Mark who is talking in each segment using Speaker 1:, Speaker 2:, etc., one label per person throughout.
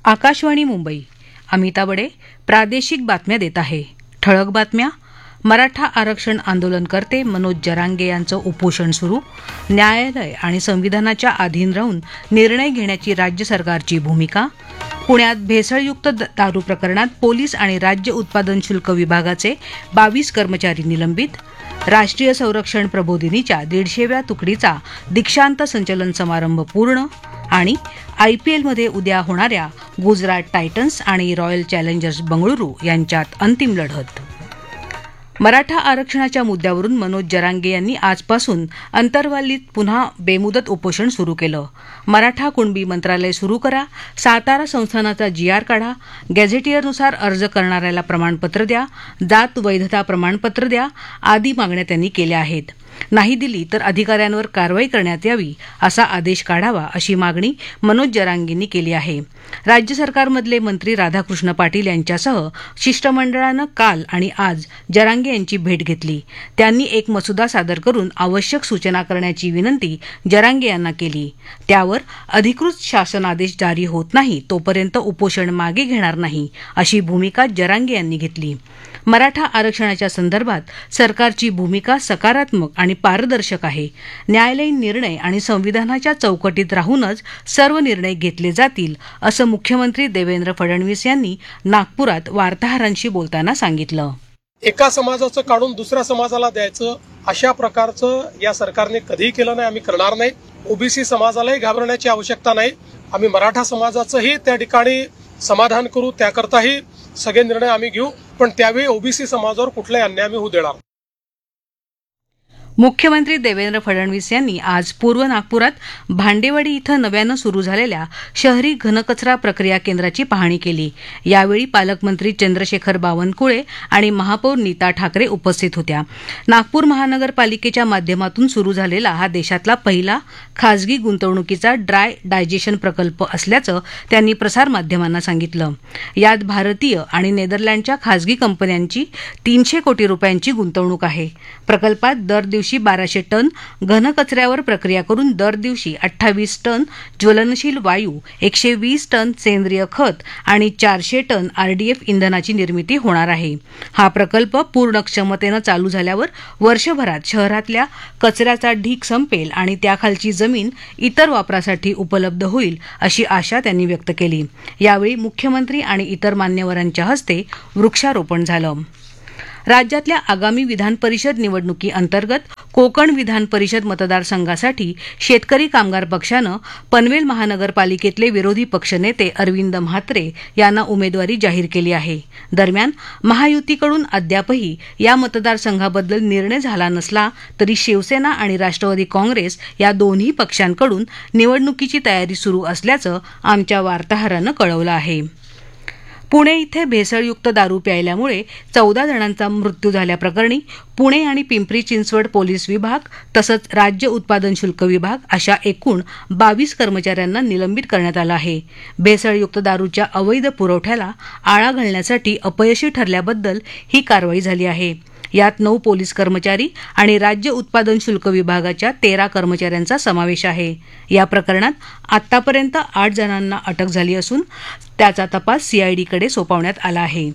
Speaker 1: आकाशवाणी मुंबई. अमिता बडे प्रादेशिक बातम्या देत आहे. ठळक बातम्या. मराठा आरक्षण आंदोलनकर्ते मनोज जरांगे यांचं उपोषण सुरू. न्यायालय आणि संविधानाच्या अधीन राहून निर्णय घेण्याची राज्य सरकारची भूमिका. पुण्यात भेसळयुक्त दारू प्रकरणात पोलीस आणि राज्य उत्पादन शुल्क विभागाचे 22 कर्मचारी निलंबित. राष्ट्रीय संरक्षण प्रबोधिनीच्या 150व्या तुकडीचा दीक्षांत संचलन समारंभ पूर्ण. आणि IPLमध्ये उद्या होणाऱ्या गुजरात टायटन्स आणि रॉयल चॅलेंजर्स बंगळुरू यांच्यात अंतिम लढत. मराठा आरक्षणाच्या मुद्द्यावरून मनोज जरांगे यांनी आजपासून अंतरवालीत पुन्हा बेमुदत उपोषण सुरू केलं. मराठा कुणबी मंत्रालय सुरू करा, सातारा संस्थानाचा GR काढा, गॅझेटियरनुसार अर्ज करणाऱ्याला प्रमाणपत्र द्या, जात वैधता प्रमाणपत्र द्या आदी मागण्या त्यांनी केल्या आहेत. नाही दिली तर अधिकाऱ्यांवर कारवाई करण्यात यावी असा आदेश काढावा अशी मागणी मनोज जरांगेंनी केली आहे. राज्य सरकारमधले मंत्री राधाकृष्ण पाटील यांच्यासह शिष्टमंडळानं काल आणि आज जरांगे यांची भेट घेतली. त्यांनी एक मसुदा सादर करून आवश्यक सूचना करण्याची विनंती जरांगे यांना केली. त्यावर अधिकृत शासनादेश जारी होत नाही तोपर्यंत उपोषण मागे घेणार नाही अशी भूमिका जरांगे यांनी घेतली. मराठा आरक्षणाच्या संदर्भात सरकारची भूमिका सकारात्मक आणि पारदर्शक आहे. न्यायालयीन निर्णय आणि संविधानाच्या चौकटीत राहूनच सर्व निर्णय घेतले जातील असं मुख्यमंत्री देवेंद्र फडणवीस यांनी नागपुरात वार्ताहरांशी बोलताना सांगितलं.
Speaker 2: एका समाजाचं काढून दुसऱ्या समाजाला द्यायचं अशा प्रकारचं या सरकारने कधीही केलं नाही, आम्ही करणार नाही. OBC समाजालाही घाबरण्याची आवश्यकता नाही. आम्ही मराठा समाजाचंही त्या ठिकाणी समाधान करू, त्याकरताही सगळे निर्णय आम्ही घेऊ, पण त्यावेळी OBC समाजावर कुठलाही अन्याय आम्ही होऊ देणार.
Speaker 1: मुख्यमंत्री देवेंद्र फडणवीस यांनी आज पूर्व नागपुरात भांडेवाडी इथं नव्यानं सुरू झालेल्या शहरी घनकचरा प्रक्रिया केंद्राची पाहणी केली. यावेळी पालकमंत्री चंद्रशेखर बावनकुळे आणि महापौर नीता ठाकरे उपस्थित होत्या. नागपूर महानगरपालिकेच्या माध्यमातून सुरू झालेला हा देशातला पहिला खासगी गुंतवणुकीचा ड्राय डायजेशन प्रकल्प असल्याचं त्यांनी प्रसारमाध्यमांना सांगितलं. यात भारतीय आणि नेदरलँडच्या खासगी कंपन्यांची 300 कोटी रुपयांची गुंतवणूक आहे. प्रकल्पात दर दिवशी 1200 टन घनकचऱ्यावर प्रक्रिया करून दर दिवशी 28 टन ज्वलनशील वायू, 120 टन सेंद्रिय खत आणि 400 टन RDF इंधनाची निर्मिती होणार आहे. हा प्रकल्प पूर्ण क्षमतेनं चालू झाल्यावर वर्षभरात शहरातल्या कचऱ्याचा ढीग संपेल आणि त्याखालची जमीन इतर वापरासाठी उपलब्ध होईल अशी आशा त्यांनी व्यक्त केली. यावेळी मुख्यमंत्री आणि इतर मान्यवरांच्या हस्ते वृक्षारोपण झालं. राज्यातल्या आगामी विधान परिषद निवडणुकीअंतर्गत कोकण विधान परिषद मतदारसंघासाठी शेतकरी कामगार पक्षानं पनवेल महानगरपालिकेतले विरोधी पक्षनेते अरविंद म्हात्रे यांना उमेदवारी जाहीर केली आहे. दरम्यान महायुतीकडून अद्यापही या मतदारसंघाबद्दल निर्णय झाला नसला तरी शिवसेना आणि राष्ट्रवादी काँग्रेस या दोन्ही पक्षांकडून निवडणुकीची तयारी सुरू असल्याचं आमच्या वार्ताहरानं कळवलं आहे. पुणे इथे भेसळयुक्त दारू प्यायल्यामुळे 14 जणांचा मृत्यू झाल्याप्रकरणी पुणे आणि पिंपरी चिंचवड पोलीस विभाग तसंच राज्य उत्पादन शुल्क विभाग अशा एकूण 22 कर्मचाऱ्यांना निलंबित करण्यात आलं आहे. भेसळयुक्त दारूच्या अवैध पुरवठ्याला आळा घालण्यासाठी अपयशी ठरल्याबद्दल ही कारवाई झाली आहे. यात 9 पोलीस कर्मचारी आणि राज्य उत्पादन शुल्क विभागाच्या 13 कर्मचाऱ्यांचा समावेश आहे. या प्रकरणात आतापर्यंत 8 जणांना अटक झाली असून त्याचा तपास CIDकडे सोपवण्यात आला आहे.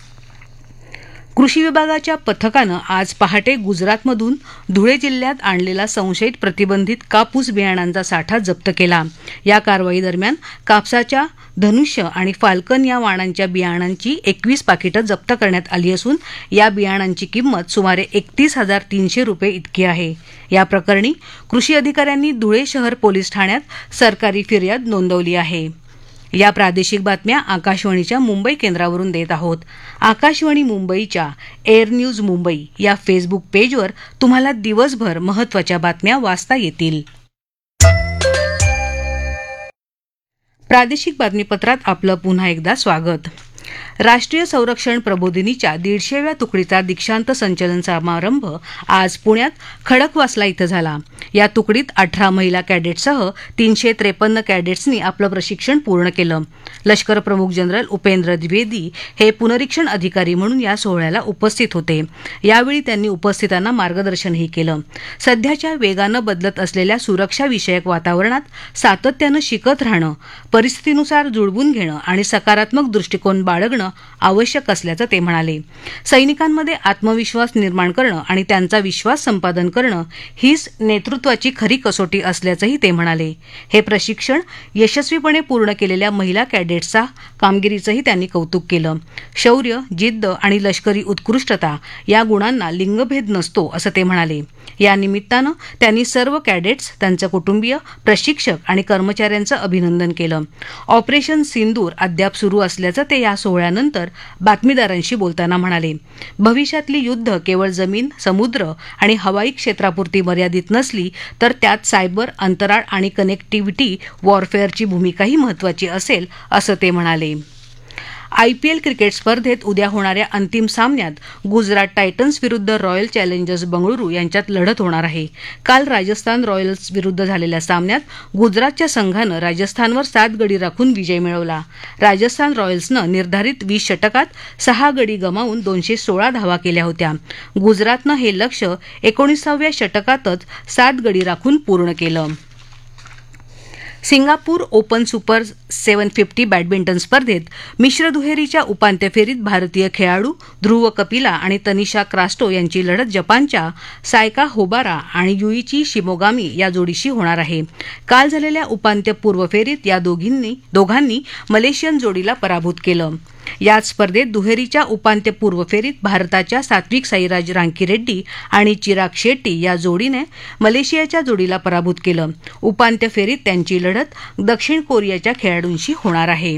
Speaker 1: कृषी विभागाच्या पथकानं आज पहाटे गुजरातमधून धुळे जिल्ह्यात आणलेला संशयित प्रतिबंधित कापूस बियाणांचा साठा जप्त केला. या कारवाई दरम्यान कापसाच्या धनुष्य आणि फाल्कन या वाणांच्या बियाणांची 21 पाकिटं जप्त करण्यात आली असून या बियाणांची किंमत सुमारे 31,300 रुपये इतकी आहे. या प्रकरणी कृषी अधिकाऱ्यांनी धुळे शहर पोलीस ठाण्यात सरकारी फिर्याद नोंदवली आहे. या प्रादेशिक बातम्या आकाशवाणीच्या मुंबई केंद्रावरून देत आहोत. आकाशवाणी मुंबईच्या एअर न्यूज मुंबई या फेसबुक पेजवर तुम्हाला दिवसभर महत्त्वाच्या बातम्या वाचता येतील. प्रादेशिक बातमीपत्रात आपलं पुन्हा एकदा स्वागत. राष्ट्रीय संरक्षण प्रबोधिनीच्या 150व्या तुकडीचा दीक्षांत संचलन समारंभ आज पुण्यात खडकवासला इथं झाला. या तुकडीत 18 महिला कॅडेट्ससह 353 कॅडेट्सनी आपलं प्रशिक्षण पूर्ण केलं. लष्कर प्रमुख जनरल उपेंद्र द्विवेदी हे पुनरीक्षण अधिकारी म्हणून या सोहळ्याला उपस्थित होते. यावेळी त्यांनी उपस्थितांना मार्गदर्शनही केलं. सध्याच्या वेगानं बदलत असलेल्या सुरक्षाविषयक वातावरणात सातत्यानं शिकत राहणं, परिस्थितीनुसार जुळवून घेणं आणि सकारात्मक दृष्टिकोन बाळगणं आवश्यक असल्याचं ते म्हणाले. सैनिकांमध्ये आत्मविश्वास निर्माण करणं आणि त्यांचा विश्वास संपादन करणं हीच नेतृत्वाची खरी कसोटी असल्याचंही ते म्हणाले. हे प्रशिक्षण यशस्वीपणे पूर्ण केलेल्या महिला कॅडेट्सचा कामगिरीचंही त्यांनी कौतुक केलं. शौर्य, जिद्द आणि लष्करी उत्कृष्टता या गुणांना लिंगभेद नसतो असं ते म्हणाले. या निमित्तानं त्यांनी सर्व कॅडेट्स, त्यांचे कुटुंबीय, प्रशिक्षक आणि कर्मचाऱ्यांचं अभिनंदन केलं. ऑपरेशन सिंदूर अद्याप सुरू असल्याचं ते या सोहळ्यानंतर बातमीदारांशी बोलताना म्हणाले. भविष्यातली युद्ध केवळ जमीन, समुद्र आणि हवाई क्षेत्रापुरती मर्यादित नसली तर त्यात सायबर, अंतराळ आणि कनेक्टिव्हिटी वॉरफेअरची भूमिकाही महत्त्वाची असेल असं ते म्हणाले. आयपीएल क्रिकेट स्पर्धेत उद्या होणाऱ्या अंतिम सामन्यात गुजरात टायटन्स विरुद्ध रॉयल चॅलेंजर्स बंगळुरू यांच्यात लढत होणार आहे. काल राजस्थान रॉयल्स विरुद्ध झालेल्या सामन्यात गुजरातच्या संघानं राजस्थानवर 7 गडी राखून विजय मिळवला. राजस्थान रॉयल्सनं निर्धारित 20 षटकात 6 गडी गमावून 216 धावा केल्या होत्या. गुजरातनं हे लक्ष्य 19व्या षटकातच 7 गडी राखून पूर्ण केलं. सिंगापूर ओपन सुपर 750 बॅडमिंटन स्पर्धेत मिश्र दुहेरीच्या उपांत्य फेरीत भारतीय खेळाडू ध्रुव कपिला आणि तनिषा क्रास्टो यांची लढत जपानच्या सायका होबारा आणि युईची शिमोगामी या जोडीशी होणार आहे. काल झालेल्या उपांत्यपूर्व फेरीत या दोघांनी मलेशियन जोडीला पराभूत केलं. याच स्पर्धेत दुहेरीच्या उपांत्यपूर्व फेरीत भारताच्या सात्विक साईराज रांकीरेड्डी आणि चिराग शेट्टी या जोडीने मलेशियाच्या जोडीला पराभूत केलं. उपांत्य फेरीत त्यांची लढत दक्षिण कोरियाच्या खेळाडूंशी होणार आहे.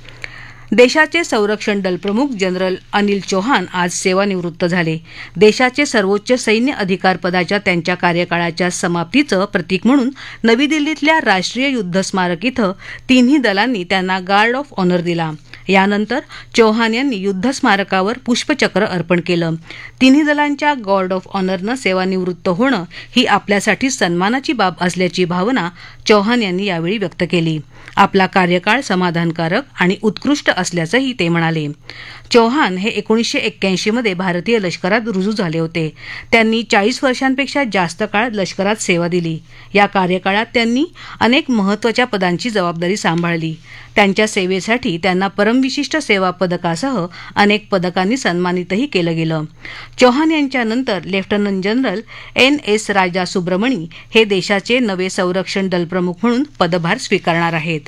Speaker 1: देशाचे संरक्षण दल प्रमुख जनरल अनिल चौहान आज सेवानिवृत्त झाले. देशाचे सर्वोच्च सैन्य अधिकार पदाच्या त्यांच्या कार्यकाळाच्या समाप्तीचं प्रतीक म्हणून नवी दिल्लीतल्या राष्ट्रीय युद्ध स्मारक इथं तिन्ही दलांनी त्यांना गार्ड ऑफ ऑनर दिला. यानंतर चौहान यांनी युद्ध स्मारकावर पुष्पचक्र अर्पण केलं. तिन्ही दलांच्या गार्ड ऑफ ऑनरनं सेवानिवृत्त होणं ही आपल्यासाठी सन्मानाची बाब असल्याची भावना चौहान यांनी यावेळी व्यक्त केली. आपला कार्यकाळ समाधानकारक आणि उत्कृष्ट असल्याचंही ते म्हणाले. चौहान हे 1981 मध्ये भारतीय लष्करात रुजू झाले होते. त्यांनी 40 वर्षांपेक्षा जास्त काळ लष्करात सेवा दिली. या कार्यकाळात त्यांनी अनेक महत्त्वाच्या पदांची जबाबदारी सांभाळली. त्यांच्या सेवेसाठी त्यांना परमविशिष्ट सेवा पदकासह अनेक पदकांनी सन्मानितही केलं गेलं. चौहान यांच्यानंतर लेफ्टनंट जनरल NS राजा सुब्रमणी हे देशाचे नवे संरक्षण दल प्रमुख म्हणून पदभार स्वीकारणार आहेत.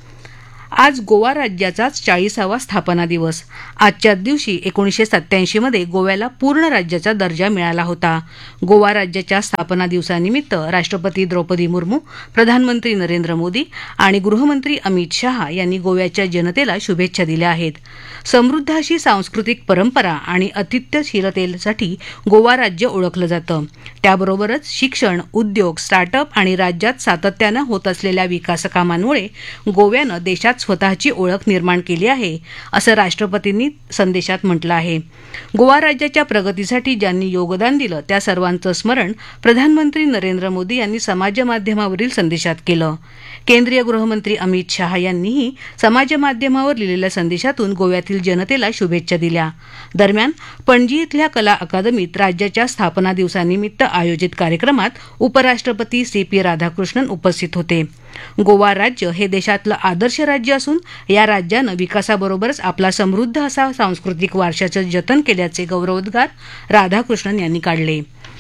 Speaker 1: आज गोवा राज्याचा 40वा स्थापना दिवस. आजच्याच दिवशी 1987 मध्ये गोव्याला पूर्ण राज्याचा दर्जा मिळाला होता. गोवा राज्याच्या स्थापना दिवसानिमित्त राष्ट्रपती द्रौपदी मुर्मू, प्रधानमंत्री नरेंद्र मोदी आणि गृहमंत्री अमित शहा यांनी गोव्याच्या जनतेला शुभेच्छा दिल्या आहेत. समृद्ध अशी सांस्कृतिक परंपरा आणि आतिथ्यशीलतेसाठी गोवा राज्य ओळखलं जातं. त्याबरोबरच शिक्षण, उद्योग, स्टार्टअप आणि राज्यात सातत्यानं होत असलेल्या विकासकामांमुळे गोव्यानं देशात स्वतःची ओळख निर्माण केली आहे असं राष्ट्रपतींनी संदेशात म्हटलं आहे. गोवा राज्याच्या प्रगतीसाठी ज्यांनी योगदान दिलं त्या सर्वांचं स्मरण प्रधानमंत्री नरेंद्र मोदी यांनी समाजमाध्यमावरील संदेशात केलं. केंद्रीय गृहमंत्री अमित शहा यांनीही समाजमाध्यमावर लिहिलेल्या संदेशातून गोव्यातील जनतेला शुभेच्छा दिल्या. दरम्यान पणजी इथल्या कला अकादमीत राज्याच्या स्थापना दिवसानिमित्त आयोजित कार्यक्रमात उपराष्ट्रपती CP राधाकृष्णन उपस्थित होते. गोवा राज्य हे देशातलं आदर्श राज्य असून या राज्यानं विकासाबरोबरच आपला समृद्ध असा सांस्कृतिक वारशाचं जतन केल्याचे गौरवोद्गार राधाकृष्णन यांनी काढले.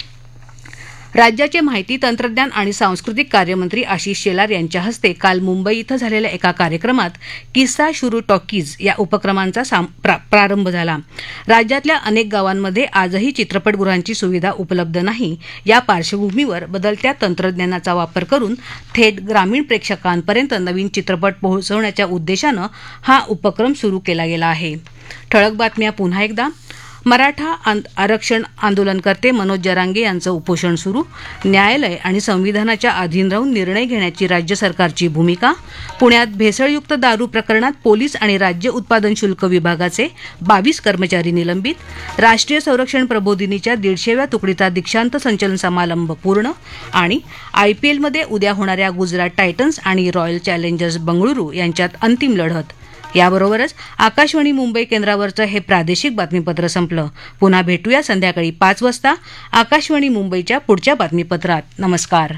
Speaker 1: राज्याचे माहिती तंत्रज्ञान आणि सांस्कृतिक कार्यमंत्री आशिष शेलार यांच्या हस्ते काल मुंबई इथं झालेल्या एका कार्यक्रमात किस्सा शुरू टॉकीज या उपक्रमांचा प्रारंभ झाला. राज्यातल्या अनेक गावांमध्ये आजही चित्रपटगृहांची सुविधा उपलब्ध नाही. या पार्श्वभूमीवर बदलत्या तंत्रज्ञानाचा वापर करून थेट ग्रामीण प्रेक्षकांपर्यंत नवीन चित्रपट पोहोचवण्याच्या उद्देशानं हा उपक्रम सुरू केला गेला आहे. ठळक बातम्या पुन्हा एकदा. मराठा आरक्षण आंदोलनकर्ते मनोज जरांगे यांचं उपोषण सुरू. न्यायालय आणि संविधानाच्या अधीन राहून निर्णय घेण्याची राज्य सरकारची भूमिका. पुण्यात भेसळयुक्त दारू प्रकरणात पोलीस आणि राज्य उत्पादन शुल्क विभागाचे 22 कर्मचारी निलंबित. राष्ट्रीय संरक्षण प्रबोधिनीच्या 150व्या तुकडीचा दीक्षांत संचलन समारंभ पूर्ण. आणि आयपीएलमध्ये उद्या होणाऱ्या गुजरात टायटन्स आणि रॉयल चॅलेंजर्स बंगळुरू यांच्यात अंतिम लढत. याबरोबरच आकाशवाणी मुंबई केंद्रावरचं हे प्रादेशिक बातमीपत्र संपलं. पुन्हा भेटूया संध्याकाळी 5 वाजता आकाशवाणी मुंबईच्या पुढच्या बातमीपत्रात. नमस्कार.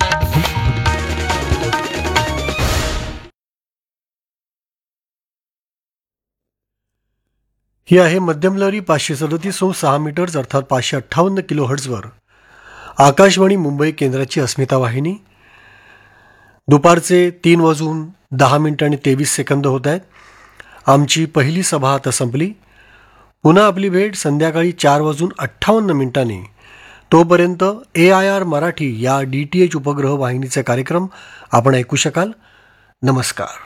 Speaker 3: ही आहे मध्यम लहरी 537.6 मीटर्स अर्थात 558 किलोहर्ट्झवर आकाशवाणी मुंबई केंद्राची अस्मिता वाहिनी. दुपारचे 3:10 होत आहेत. आमची पहिली सभा आता संपली. पुन्हा आपली भेट संध्याकाळी 4:58 तोपर्यंत AIR मराठी या DTH उपग्रह वाहिनीचे कार्यक्रम आपण ऐकू शकाल. नमस्कार.